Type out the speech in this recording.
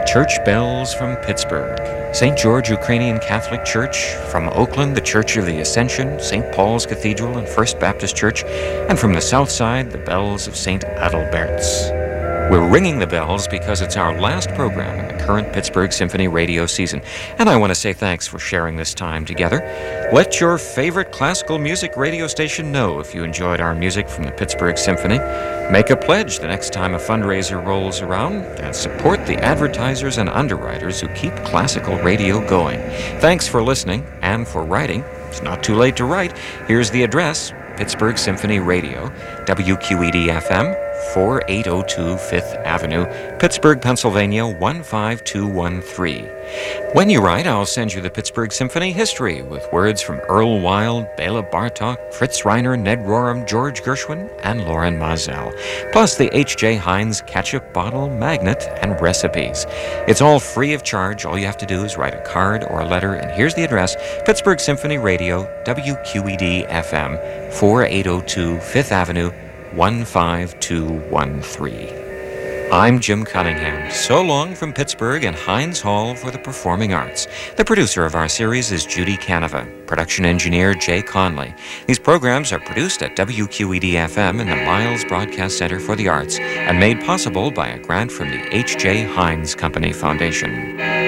Church bells from Pittsburgh, St. George Ukrainian Catholic Church, from Oakland, the Church of the Ascension, St. Paul's Cathedral and First Baptist Church, and from the south side, the bells of St. Adalbert's. We're ringing the bells because it's our last program in the current Pittsburgh Symphony radio season, and I want to say thanks for sharing this time together. Let your favorite classical music radio station know if you enjoyed our music from the Pittsburgh Symphony. Make a pledge the next time a fundraiser rolls around, and support the advertisers and underwriters who keep classical radio going. Thanks for listening and for writing. It's not too late to write. Here's the address: Pittsburgh Symphony Radio, WQED-FM, 4802 Fifth Avenue, Pittsburgh, Pennsylvania, 15213. When you write, I'll send you the Pittsburgh Symphony history with words from Earl Wild, Bela Bartok, Fritz Reiner, Ned Rorem, George Gershwin, and Loren Mazel, plus the H.J. Heinz ketchup bottle, magnet, and recipes. It's all free of charge. All you have to do is write a card or a letter, and here's the address: Pittsburgh Symphony Radio, WQED-FM, 4802 Fifth Avenue, 15213. I'm Jim Cunningham. So long from Pittsburgh and Heinz Hall for the Performing Arts. The producer of our series is Judy Canova. Production engineer Jay Conley. These programs are produced at WQED-FM in the Miles Broadcast Center for the Arts and made possible by a grant from the H.J. Heinz Company Foundation.